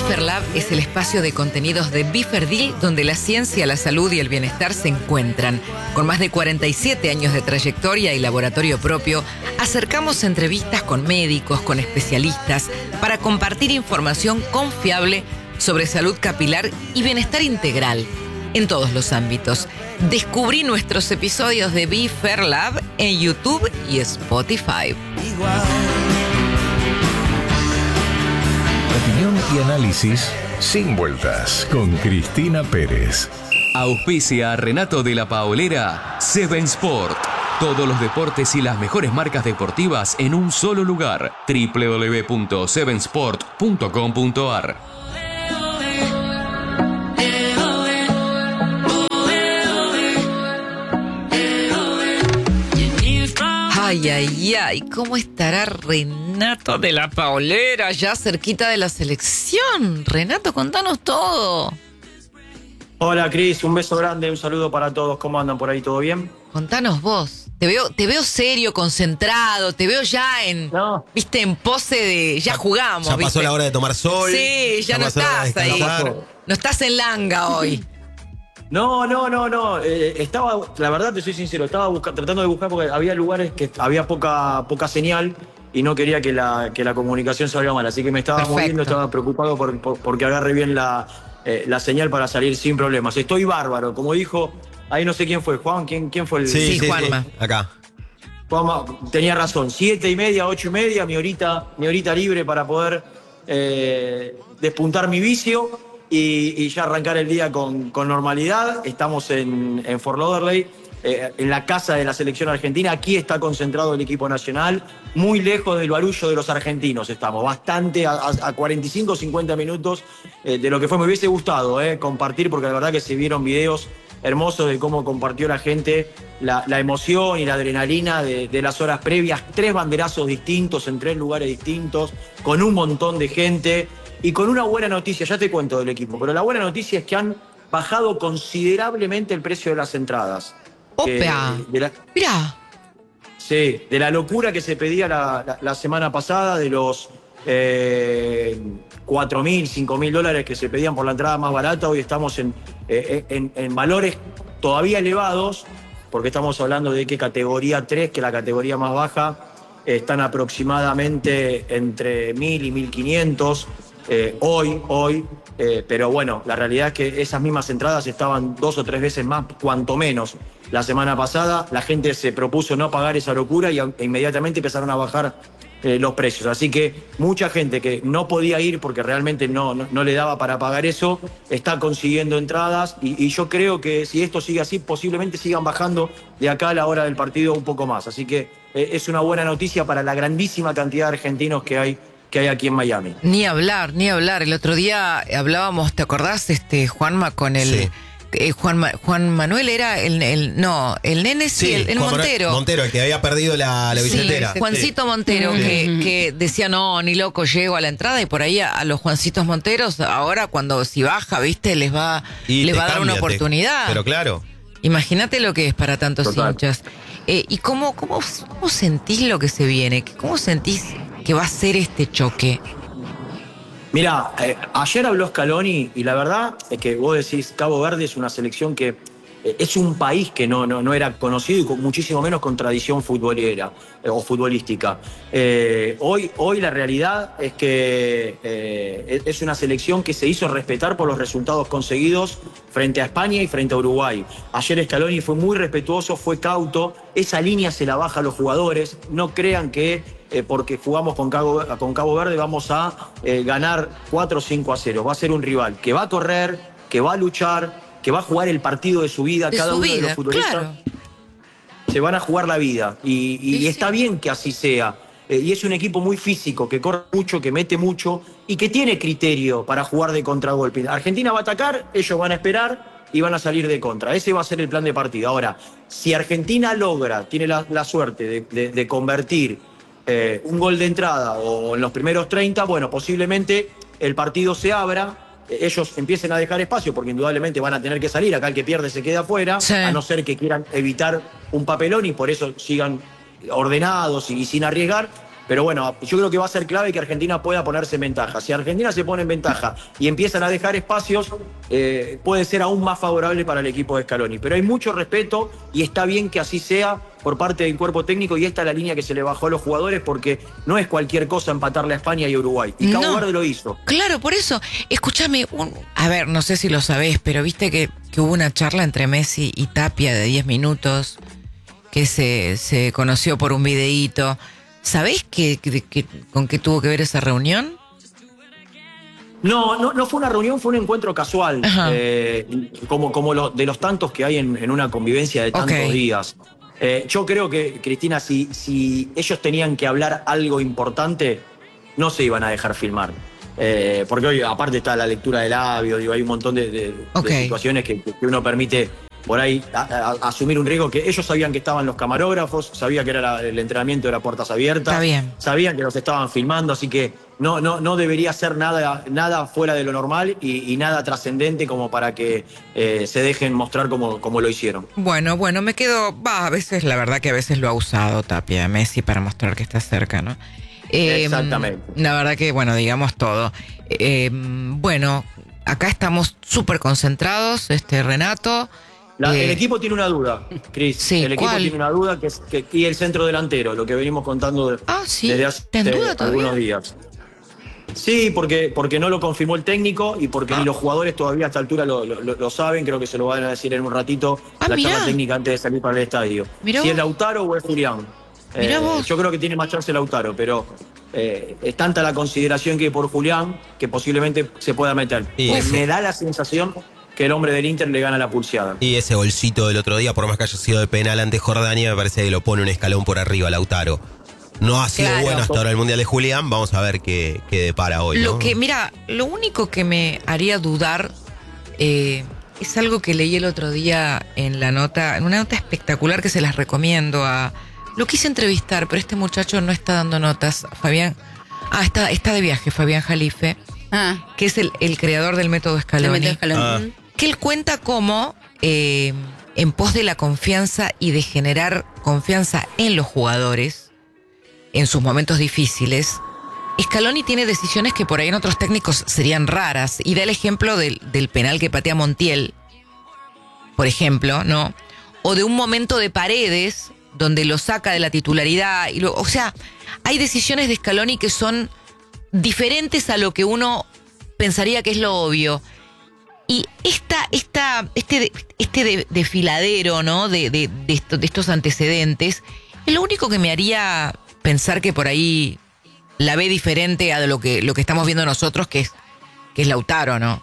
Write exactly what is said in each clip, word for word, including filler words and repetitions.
BeFerLab es el espacio de contenidos de Biferdil donde la ciencia, la salud y el bienestar se encuentran. Con más de cuarenta y siete años de trayectoria y laboratorio propio, acercamos entrevistas con médicos, con especialistas, para compartir información confiable sobre salud capilar y bienestar integral en todos los ámbitos. Descubrí nuestros episodios de BeFerLab en YouTube y Spotify. Opinión y análisis sin vueltas con Cristina Pérez. Auspicia a Renato de la Paolera, Seven Sport. Todos los deportes y las mejores marcas deportivas en un solo lugar. doble u doble u doble u punto seven sport punto com punto a r. Ay, ay, ay, ¿cómo estará Renato de la Paolera ya cerquita de la selección? Renato, contanos todo. Hola, Cris, un beso grande, un saludo para todos. ¿Cómo andan por ahí? ¿Todo bien? Contanos vos. Te veo, te veo serio, concentrado, te veo ya en, no. viste, en pose de, ya jugamos. Ya pasó ¿viste? la hora de tomar sol. Sí, ya, ya no estás ahí. No estás en langa hoy. No, no, no, no. Eh, estaba, la verdad te soy sincero, estaba busca, tratando de buscar porque había lugares que había poca, poca señal y no quería que la, que la comunicación salga mal. Así que me estaba Perfecto. moviendo, estaba preocupado por, por, porque agarre bien la, eh, la señal para salir sin problemas. Estoy bárbaro, como dijo, ahí no sé quién fue, Juan, ¿quién, quién fue el...? Sí, Sí, sí, Juanma. sí, acá. Juanma tenía razón, siete y media, ocho y media, mi horita, mi horita libre para poder eh, despuntar mi vicio. Y, y ya arrancar el día con, con normalidad. Estamos en, en Fort Lauderdale, eh, en la casa de la selección argentina. Aquí está concentrado el equipo nacional, muy lejos del barullo de los argentinos estamos, bastante a, a cuarenta y cinco, cincuenta minutos eh, de lo que fue. Me hubiese gustado eh, compartir, porque la verdad que se vieron videos hermosos de cómo compartió la gente la, la emoción y la adrenalina de, de las horas previas. Tres banderazos distintos en tres lugares distintos, con un montón de gente. Y con una buena noticia, ya te cuento del equipo, pero la buena noticia es que han bajado considerablemente el precio de las entradas. ¡Opa! Eh, de la, Mirá. sí, de la locura que se pedía la, la, la semana pasada, de los eh, cuatro mil, cinco mil dólares que se pedían por la entrada más barata, hoy estamos en, eh, en, en valores todavía elevados, porque estamos hablando de que categoría tres, que la categoría más baja, eh, están aproximadamente entre mil y mil quinientos. Eh, hoy, hoy, eh, pero bueno, la realidad es que esas mismas entradas estaban dos o tres veces más, cuanto menos, la semana pasada. La gente se propuso no pagar esa locura y e inmediatamente empezaron a bajar eh, los precios. Así que mucha gente que no podía ir porque realmente no, no, no le daba para pagar eso, está consiguiendo entradas y, y yo creo que si esto sigue así, posiblemente sigan bajando de acá a la hora del partido un poco más. Así que eh, es una buena noticia para la grandísima cantidad de argentinos que hay que hay aquí en Miami. Ni hablar, ni hablar. El otro día hablábamos, ¿te acordás, este Juanma, con el... Sí. Eh, Juan, Ma- Juan Manuel era el, el... No, el nene sí, Sí, el, el Juan Manuel Montero. Montero, el que había perdido la, la Sí, billetera. Juancito Montero, Sí. que, que decía, no, ni loco, llego a la entrada, y por ahí a, a los Juancitos Monteros, ahora cuando si baja, viste, les va, Y les te va a dar cambia, una te- oportunidad. Pero claro. Imagínate lo que es para tantos Total. hinchas. Eh, ¿Y cómo, cómo, cómo sentís lo que se viene? ¿Cómo sentís que va a ser este choque? Mirá, eh, ayer habló Scaloni y la verdad es que vos decís, Cabo Verde es una selección que eh, es un país que no, no, no era conocido y con muchísimo menos con tradición futbolera eh, o futbolística. Eh, hoy, hoy la realidad es que eh, es una selección que se hizo respetar por los resultados conseguidos frente a España y frente a Uruguay. Ayer Scaloni fue muy respetuoso, fue cauto, esa línea se la baja a los jugadores, no crean que Eh, porque jugamos con Cabo, con Cabo Verde vamos a eh, ganar cuatro o cinco a cero. Va a ser un rival que va a correr, que va a luchar, que va a jugar el partido de su vida. De Cada su uno de vida, los futbolistas claro. se van a jugar la vida. Y, y Sí, está sí. bien que así sea. Eh, y es un equipo muy físico, que corre mucho, que mete mucho y que tiene criterio para jugar de contragolpe. Argentina va a atacar, ellos van a esperar y van a salir de contra. Ese va a ser el plan de partido. Ahora, si Argentina logra, tiene la, la suerte de, de, de convertir Eh, un gol de entrada o en los primeros treinta, bueno, posiblemente el partido se abra, eh, ellos empiecen a dejar espacio porque indudablemente van a tener que salir, acá el que pierde se queda afuera, Sí. a no ser que quieran evitar un papelón y por eso sigan ordenados y, y sin arriesgar. Pero bueno, yo creo que va a ser clave que Argentina pueda ponerse en ventaja. Si Argentina se pone en ventaja y empiezan a dejar espacios, eh, puede ser aún más favorable para el equipo de Scaloni. Pero hay mucho respeto y está bien que así sea por parte del cuerpo técnico, y esta es la línea que se le bajó a los jugadores, porque no es cualquier cosa empatarle a España y a Uruguay. Y Cabo No. Verde lo hizo. Claro, por eso, escúchame, un- a ver, no sé si lo sabés, pero viste que, que hubo una charla entre Messi y Tapia de diez minutos, que se, se conoció por un videíto. ¿Sabés qué, qué- qué- con qué tuvo que ver esa reunión? No, no, no fue una reunión, fue un encuentro casual, Ajá. eh, como, como lo- de los tantos que hay en, en una convivencia de tantos Ok. días. Eh, yo creo que, Cristina, si, si ellos tenían que hablar algo importante, no se iban a dejar filmar. Eh, porque hoy, aparte, está la lectura del labio, digo, hay un montón de, de- de Ok. situaciones que, que uno permite por ahí a- a- asumir un riesgo, que ellos sabían que estaban los camarógrafos, sabían que era la- el entrenamiento de las puertas abiertas, Está bien. sabían que los estaban filmando, así que no, no, no debería ser nada, nada fuera de lo normal y, y nada trascendente como para que eh, se dejen mostrar como, como lo hicieron. Bueno, bueno, me quedo, va, a veces, la verdad que a veces lo ha usado Tapia, Messi, para mostrar que está cerca, ¿no? Eh, Exactamente. La verdad que, bueno, digamos todo. Eh, bueno, acá estamos súper concentrados, este Renato. La- Eh, el equipo tiene una duda, Cris. Sí, el equipo ¿cuál? tiene una duda que es que, y el centro delantero, lo que venimos contando de- Ah, sí. desde hace ¿Está en duda todavía? algunos días. Sí, porque, porque no lo confirmó el técnico y porque Ah. ni los jugadores todavía a esta altura lo, lo- lo saben. Creo que se lo van a decir en un ratito Ah, la mirá. charla técnica antes de salir para el estadio. Mirá si es vos. Lautaro o es Julián. Mirá vos. Yo creo que tiene más chance Lautaro, pero eh, es tanta la consideración que hay por Julián que posiblemente se pueda meter. Y me, ese- me da la sensación que el hombre del Inter le gana la pulseada. Y ese golcito del otro día, por más que haya sido de penal ante Jordania, me parece que lo pone un escalón por arriba Lautaro. No ha sido Claro. bueno hasta ahora el Mundial de Julián. Vamos a ver qué, qué depara hoy, Lo ¿no? que, mira, lo único que me haría dudar eh, es algo que leí el otro día en la nota, en una nota espectacular que se las recomiendo a. Lo quise entrevistar, pero este muchacho no está dando notas. Fabián. Ah, está, está de viaje, Fabián Jalife, Ah, que es el, el creador del método Scaloni. le metió escalón. Ah. Mm. Que él cuenta cómo, eh, en pos de la confianza y de generar confianza en los jugadores, en sus momentos difíciles, Scaloni tiene decisiones que por ahí en otros técnicos serían raras. Y da el ejemplo del, del penal que patea Montiel, por ejemplo, ¿no? O de un momento de Paredes, donde lo saca de la titularidad. Y lo, o sea, hay decisiones de Scaloni que son diferentes a lo que uno pensaría que es lo obvio. Y esta, esta, este, de- este de- desfiladero, ¿no? De, de, de, esto- de estos antecedentes, es lo único que me haría pensar que por ahí la ve diferente a lo que, lo que estamos viendo nosotros, que es, que es Lautaro, ¿no?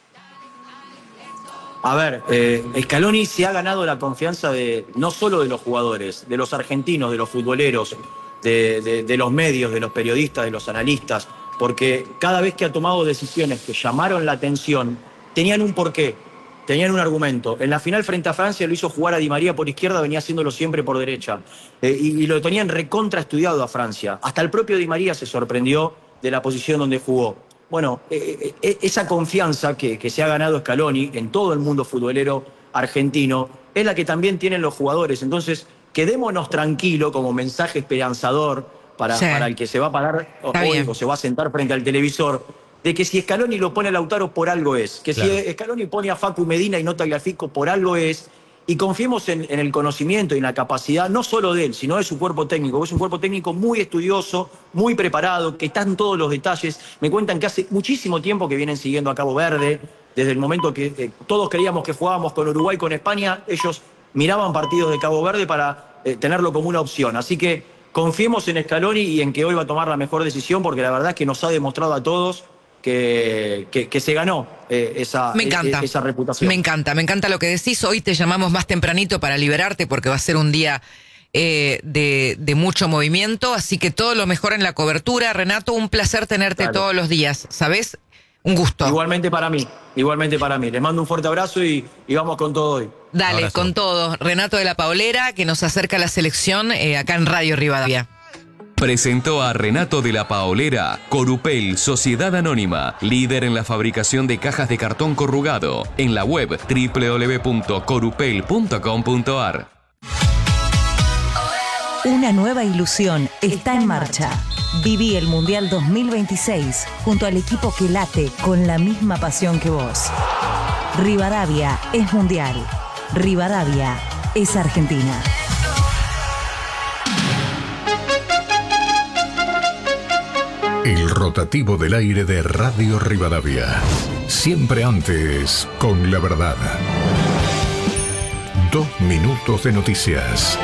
A ver, eh, Scaloni se ha ganado la confianza de no solo de los jugadores, de los argentinos, de los futboleros, de, de- de los medios, de los periodistas, de los analistas, porque cada vez que ha tomado decisiones que llamaron la atención, tenían un porqué, tenían un argumento. En la final frente a Francia lo hizo jugar a Di María por izquierda, venía haciéndolo siempre por derecha. Eh, y, y lo tenían recontra estudiado a Francia. Hasta el propio Di María se sorprendió de la posición donde jugó. Bueno, eh, eh, esa confianza que, que se ha ganado Scaloni en todo el mundo futbolero argentino es la que también tienen los jugadores. Entonces, quedémonos tranquilos como mensaje esperanzador para, Sí. para el que se va a parar Está hoy bien. o se va a sentar frente al televisor, de que si Scaloni lo pone a Lautaro por algo es, que Claro. si Scaloni pone a Facu Medina y no Tagliafico por algo es, y confiemos en, en el conocimiento y en la capacidad, no solo de él, sino de su cuerpo técnico, que es un cuerpo técnico muy estudioso, muy preparado, que está en todos los detalles. Me cuentan que hace muchísimo tiempo que vienen siguiendo a Cabo Verde, desde el momento que eh, todos creíamos que jugábamos con Uruguay, con España, ellos miraban partidos de Cabo Verde para eh, tenerlo como una opción. Así que confiemos en Scaloni y en que hoy va a tomar la mejor decisión, porque la verdad es que nos ha demostrado a todos que, que, que se ganó eh, esa, Me encanta. eh, esa reputación. Me encanta, me encanta lo que decís. Hoy te llamamos más tempranito para liberarte porque va a ser un día eh, de, de mucho movimiento. Así que todo lo mejor en la cobertura. Renato, un placer tenerte Claro. todos los días, ¿sabes? Un gusto. Igualmente para mí, igualmente para mí. Les mando un fuerte abrazo y, y vamos con todo hoy. Dale, Abrazo. con todo. Renato de la Paolera, que nos acerca a la selección eh, acá en Radio Rivadavia. Presentó a Renato de la Paolera, Corupel, Sociedad Anónima, líder en la fabricación de cajas de cartón corrugado, en la web doble u doble u doble u punto corupel punto com punto a r. Una nueva ilusión está en marcha. Viví el Mundial dos mil veintiséis junto al equipo que late con la misma pasión que vos. Rivadavia es Mundial. Rivadavia es Argentina. El rotativo del aire de Radio Rivadavia. Siempre antes con la verdad. Dos minutos de noticias.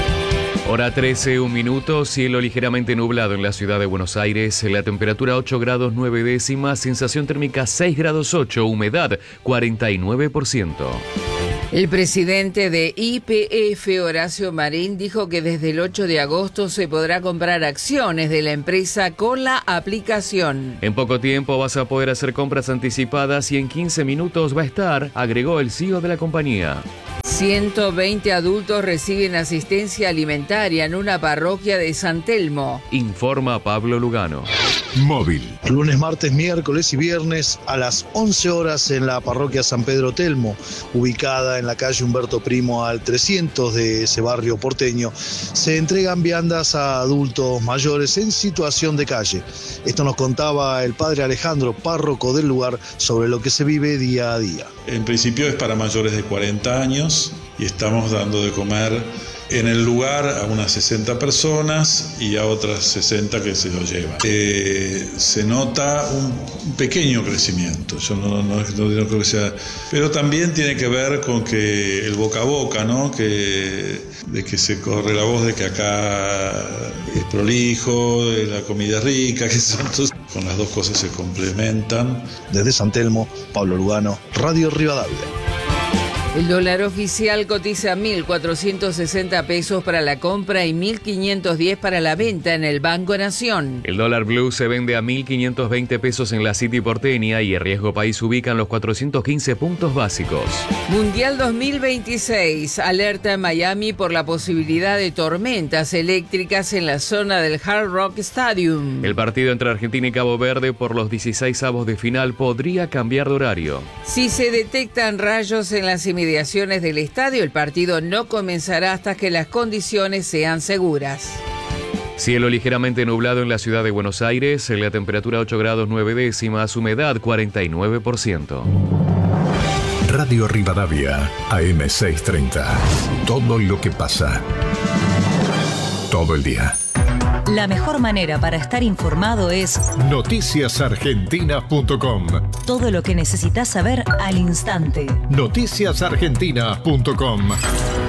Hora trece, un minuto, cielo ligeramente nublado en la ciudad de Buenos Aires, la temperatura ocho grados nueve décimas, sensación térmica seis grados ocho, humedad cuarenta y nueve por ciento. El presidente de Y P F, Horacio Marín, dijo que desde el ocho de agosto se podrá comprar acciones de la empresa con la aplicación. En poco tiempo vas a poder hacer compras anticipadas y en quince minutos va a estar, agregó el C E O de la compañía. ciento veinte adultos reciben asistencia alimentaria en una parroquia de San Telmo. Informa Pablo Lugano. Móvil. Lunes, martes, miércoles y viernes a las once horas en la parroquia San Pedro Telmo, ubicada en la calle Humberto Primo al trescientos de ese barrio porteño, se entregan viandas a adultos mayores en situación de calle. Esto nos contaba el padre Alejandro, párroco del lugar, sobre lo que se vive día a día. En principio es para mayores de cuarenta años y estamos dando de comer en el lugar a unas sesenta personas y a otras sesenta que se lo llevan. Eh, se nota un pequeño crecimiento, yo no, no, no, no creo que sea, pero también tiene que ver con que el boca a boca, ¿no? Que, de que se corre la voz de que acá es prolijo, de la comida es rica, que son entonces, con las dos cosas se complementan. Desde San Telmo, Pablo Lugano, Radio Rivadavia. El dólar oficial cotiza mil cuatrocientos sesenta pesos para la compra y mil quinientos diez para la venta en el Banco Nación. El dólar blue se vende a mil quinientos veinte pesos en la City porteña y el riesgo país ubica en los cuatrocientos quince puntos básicos. Mundial dos mil veintiséis, alerta en Miami por la posibilidad de tormentas eléctricas en la zona del Hard Rock Stadium. El partido entre Argentina y Cabo Verde por los dieciseisavos de final podría cambiar de horario. Si se detectan rayos en las inmediaciones del estadio, el partido no comenzará hasta que las condiciones sean seguras. Cielo ligeramente nublado en la ciudad de Buenos Aires, la temperatura ocho grados nueve décimas, humedad cuarenta y nueve por ciento. Radio Rivadavia, A M seiscientos treinta. Todo lo que pasa. Todo el día. La mejor manera para estar informado es noticias argentinas punto com. todo lo que necesitas saber al instante. noticias argentinas punto com.